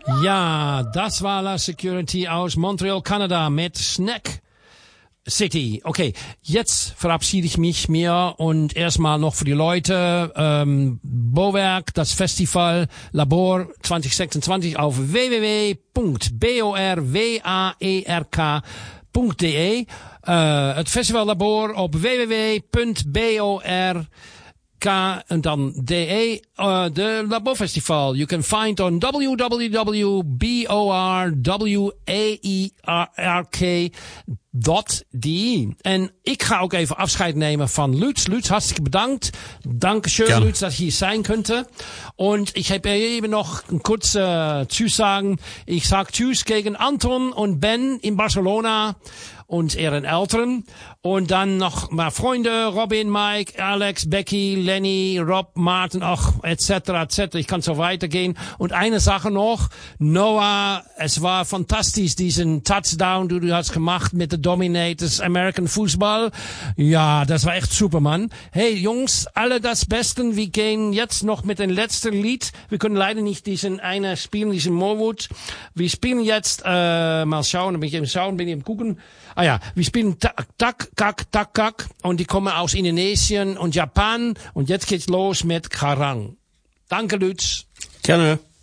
Ja, das war La Security aus Montreal, Kanada mit Snack City. Okay, jetzt verabschiede ich mich mir und erstmal noch für die Leute, Bowerk, das Festival Labor 2026 auf www.borwerk.de. Het Festival Labor op www.bork and then DE, the Labor Festival. You can find on www.borwerk.de. En ik ga ook even afscheid nemen van Lutz. Lutz, hartstikke bedankt. Dankeschön, Gerne. Lutz, dass ich hier sein könnte. Und ich habe eben noch ein kurze Zusagen. Ich sag Tschüss gegen Anton und Ben in Barcelona und ihren Eltern. Und dann noch mal Freunde, Robin, Mike, Alex, Becky, Lenny, Rob, Martin, etc., etc. Ich kann so weitergehen. Und eine Sache noch, Noah, es war fantastisch, diesen Touchdown, du hast gemacht mit den Dominators American Fußball. Ja, das war echt super, Mann. Hey, Jungs, alle das Besten. Wir gehen jetzt noch mit dem letzten Lied. Wir können leider nicht diesen Morwood. Wir spielen jetzt, mal schauen, bin ich im Gucken. Ah ja, wir spielen Tak, Kak, Tak, Kak und die kommen aus Indonesien und Japan und jetzt geht's los mit Karang. Danke, Lutz. Gerne.